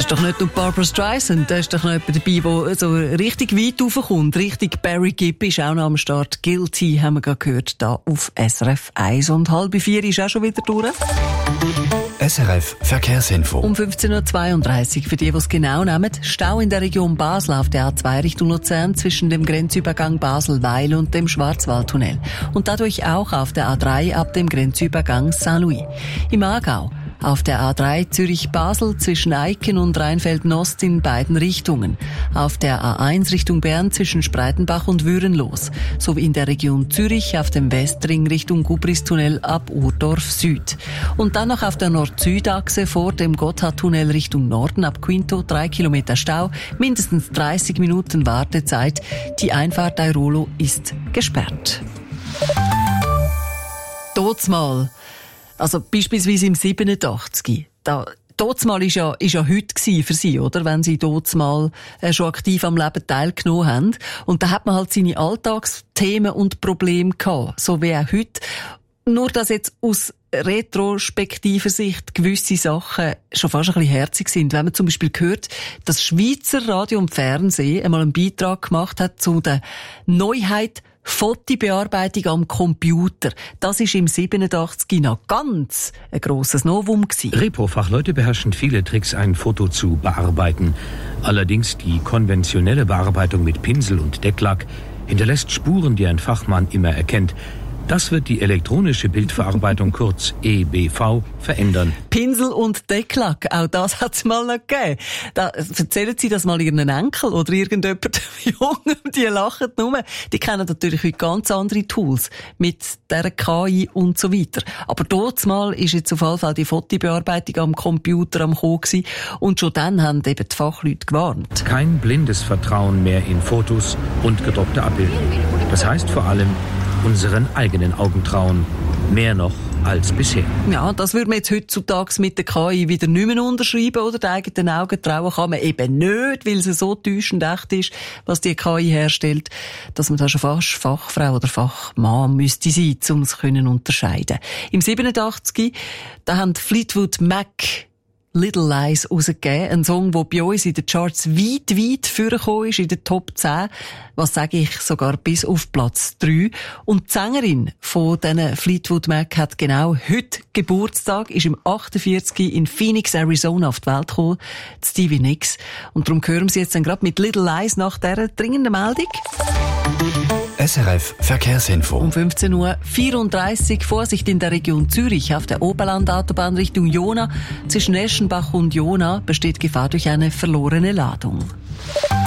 ist doch nicht nur Barbra Streisand, da ist doch noch jemand dabei, der so richtig weit raufkommt. Richtig Barry Gibb ist auch noch am Start. Guilty haben wir gerade gehört, da auf SRF 1. Und 3:30 ist auch schon wieder durch. SRF Verkehrsinfo. Um 15.32 Uhr, für die es genau nehmen, Stau in der Region Basel auf der A2 Richtung Luzern zwischen dem Grenzübergang Basel-Weil und dem Schwarzwaldtunnel. Und dadurch auch auf der A3 ab dem Grenzübergang Saint-Louis. Im Aargau auf der A3 Zürich-Basel zwischen Eiken und Rheinfelden-Ost in beiden Richtungen. Auf der A1 Richtung Bern zwischen Spreitenbach und Würenlos. Sowie in der Region Zürich auf dem Westring Richtung Gubristunnel ab Urdorf Süd. Und dann noch auf der Nord-Süd-Achse vor dem Gotthardtunnel Richtung Norden ab Quinto 3 Kilometer Stau, mindestens 30 Minuten Wartezeit. Die Einfahrt Airolo ist gesperrt. Totsmal. Also beispielsweise im 87. Totsmal ist ja heute gewesen für sie, oder? Wenn sie totsmal schon aktiv am Leben teilgenommen haben. Und da hat man halt seine Alltagsthemen und Probleme gehabt. So wie auch heute. Nur, dass jetzt aus retrospektiver Sicht gewisse Sachen schon fast ein bisschen herzig sind. Wenn man zum Beispiel hört, dass Schweizer Radio und Fernsehen einmal einen Beitrag gemacht hat zu der Neuheit Fotobearbeitung am Computer. Das ist im 87 noch ganz ein grosses Novum gewesen. Repro-Fachleute beherrschen viele Tricks, ein Foto zu bearbeiten. Allerdings die konventionelle Bearbeitung mit Pinsel und Decklack hinterlässt Spuren, die ein Fachmann immer erkennt. Das wird die elektronische Bildverarbeitung, kurz EBV, verändern. Pinsel und Decklack, auch das hat es mal noch gegeben. Erzählen Sie das mal Ihren Enkel oder irgendjemand Jungen, die lachen nur. Die kennen natürlich heute ganz andere Tools mit der KI und so weiter. Aber dort mal ist jetzt auf jeden Fall die Fotobearbeitung am Computer am Kommen gewesen. Und schon dann haben eben die Fachleute gewarnt. Kein blindes Vertrauen mehr in Fotos und gedruckte Abbildungen. Das heißt vor allem, unseren eigenen Augen trauen. Mehr noch als bisher. Ja, das würde man jetzt heutzutage mit der KI wieder nicht mehr unterschreiben, oder? Den eigenen Augen trauen kann man eben nicht, weil sie so täuschend echt ist, was die KI herstellt, dass man da schon fast Fachfrau oder Fachmann müsste sein, um es unterscheiden. Im 87, da haben Fleetwood Mac Little Lies rausgegeben. Ein Song, der bei uns in den Charts weit vorgekommen ist, in den Top 10. Was sage ich, sogar bis auf Platz 3. Und die Sängerin von diesen Fleetwood Mac hat genau heute Geburtstag, ist im 48 in Phoenix, Arizona auf die Welt gekommen, Stevie Nicks. Und darum hören Sie jetzt dann gerade mit Little Lies nach dieser dringenden Meldung. SRF Verkehrsinfo. Um 15.34 Uhr Vorsicht in der Region Zürich auf der Oberland-Autobahn Richtung Jona. Zwischen Eschenbach und Jona besteht Gefahr durch eine verlorene Ladung.